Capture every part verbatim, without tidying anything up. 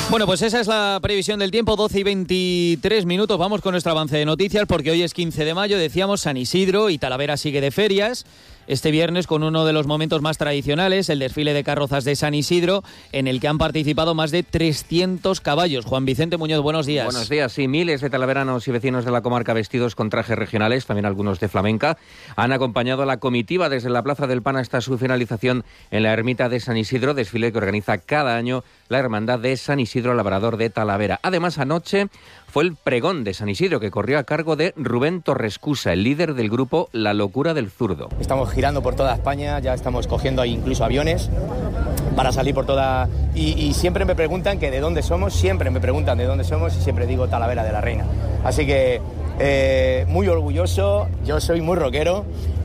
Bueno, pues esa es la previsión del tiempo, doce y veintitrés minutos. Vamos con nuestro avance de noticias porque hoy es quince de mayo, decíamos San Isidro y Talavera sigue de ferias. Este viernes con uno de los momentos más tradicionales, el desfile de carrozas de San Isidro, en el que han participado más de trescientos caballos. Juan Vicente Muñoz, buenos días. Buenos días, sí, miles de talaveranos y vecinos de la comarca vestidos con trajes regionales, también algunos de flamenca, han acompañado a la comitiva desde la Plaza del Pan hasta su finalización en la ermita de San Isidro, desfile que organiza cada año la Hermandad de San Isidro Labrador de Talavera. Además, anoche fue el pregón de San Isidro que corrió a cargo de Rubén Torrescusa, el líder del grupo La Locura del Zurdo. Estamos girando por toda España, ya estamos cogiendo ahí incluso aviones para salir por toda... Y, y siempre me preguntan que de dónde somos, siempre me preguntan de dónde somos y siempre digo Talavera de la Reina. Así que eh, muy orgulloso, yo soy muy rockero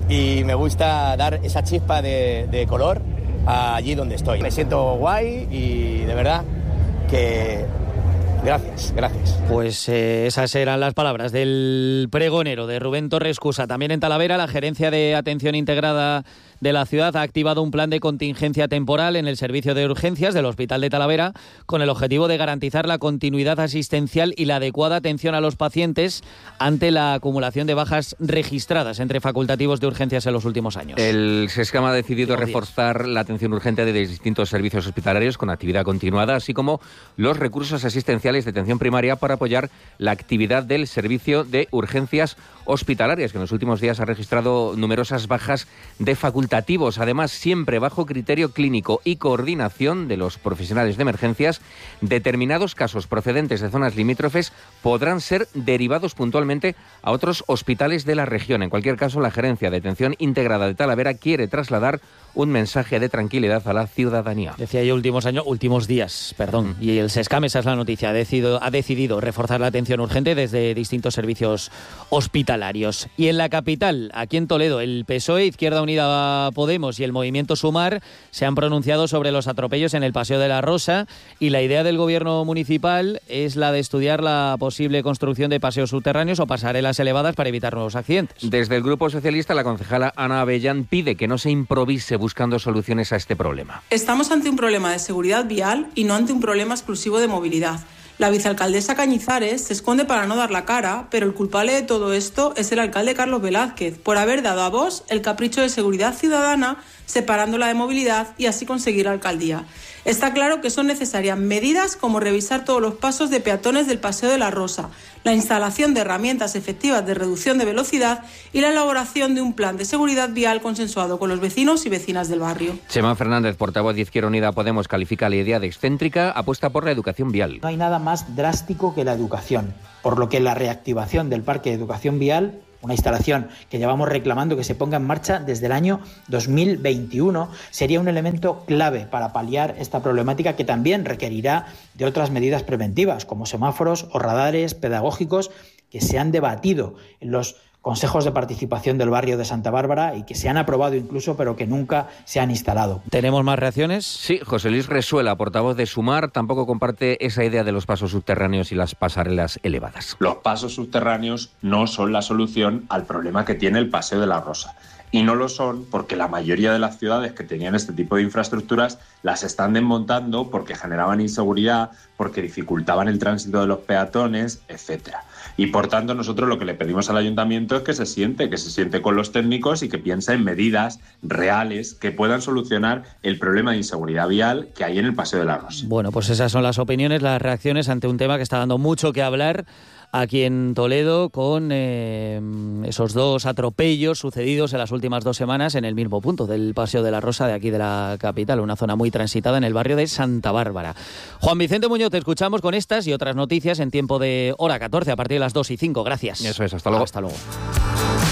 y me gusta dar esa chispa de, de color allí donde estoy. Me siento guay y de verdad que... Gracias, gracias. Pues eh, esas eran las palabras del pregonero, de Rubén Torrescusa. También en Talavera, la Gerencia de Atención Integrada de la ciudad ha activado un plan de contingencia temporal en el servicio de urgencias del Hospital de Talavera con el objetivo de garantizar la continuidad asistencial y la adecuada atención a los pacientes ante la acumulación de bajas registradas entre facultativos de urgencias en los últimos años. El SESCAM ha decidido reforzar la atención urgente de distintos servicios hospitalarios con actividad continuada, así como los recursos asistenciales de atención primaria para apoyar la actividad del servicio de urgencias hospitalarias, que en los últimos días ha registrado numerosas bajas de facultativos. Además, siempre bajo criterio clínico y coordinación de los profesionales de emergencias, determinados casos procedentes de zonas limítrofes podrán ser derivados puntualmente a otros hospitales de la región. En cualquier caso, la Gerencia de Atención Integrada de Talavera quiere trasladar un mensaje de tranquilidad a la ciudadanía. Decía yo últimos años, últimos días, perdón. Mm. Y el SESCAM, esa es la noticia, ha decidido, ha decidido reforzar la atención urgente desde distintos servicios hospitalarios. Y en la capital, aquí en Toledo, el P S O E, Izquierda Unida Podemos y el Movimiento Sumar se han pronunciado sobre los atropellos en el Paseo de la Rosa, y la idea del gobierno municipal es la de estudiar la posible construcción de paseos subterráneos o pasarelas elevadas para evitar nuevos accidentes. Desde el Grupo Socialista, la concejala Ana Avellán pide que no se improvise buscando soluciones a este problema. Estamos ante un problema de seguridad vial y no ante un problema exclusivo de movilidad. La vicealcaldesa Cañizares se esconde para no dar la cara, pero el culpable de todo esto es el alcalde Carlos Velázquez, por haber dado a Vox el capricho de seguridad ciudadana, separándola de movilidad y así conseguir la alcaldía. Está claro que son necesarias medidas como revisar todos los pasos de peatones del Paseo de la Rosa, la instalación de herramientas efectivas de reducción de velocidad y la elaboración de un plan de seguridad vial consensuado con los vecinos y vecinas del barrio. Chema Fernández, portavoz de Izquierda Unida Podemos, califica la idea de excéntrica, apuesta por la educación vial. No hay nada más drástico que la educación, por lo que la reactivación del parque de educación vial, una instalación que llevamos reclamando que se ponga en marcha desde el año dos mil veintiuno, sería un elemento clave para paliar esta problemática, que también requerirá de otras medidas preventivas, como semáforos o radares pedagógicos, que se han debatido en los consejos de participación del barrio de Santa Bárbara y que se han aprobado incluso, pero que nunca se han instalado. ¿Tenemos más reacciones? Sí, José Luis Resuela, portavoz de Sumar, tampoco comparte esa idea de los pasos subterráneos y las pasarelas elevadas. Los pasos subterráneos no son la solución al problema que tiene el Paseo de la Rosa. Y no lo son porque la mayoría de las ciudades que tenían este tipo de infraestructuras las están desmontando porque generaban inseguridad, porque dificultaban el tránsito de los peatones, etcétera. Y por tanto nosotros lo que le pedimos al ayuntamiento es que se siente, que se siente con los técnicos y que piense en medidas reales que puedan solucionar el problema de inseguridad vial que hay en el Paseo de la Rosa. Bueno, pues esas son las opiniones, las reacciones ante un tema que está dando mucho que hablar aquí en Toledo, con eh, esos dos atropellos sucedidos en las últimas dos semanas en el mismo punto del Paseo de la Rosa de aquí de la capital, una zona muy transitada en el barrio de Santa Bárbara. Juan Vicente Muñoz, te escuchamos con estas y otras noticias en tiempo de hora catorce, a partir de las dos y cinco. Gracias. Eso es, hasta luego. Hasta luego.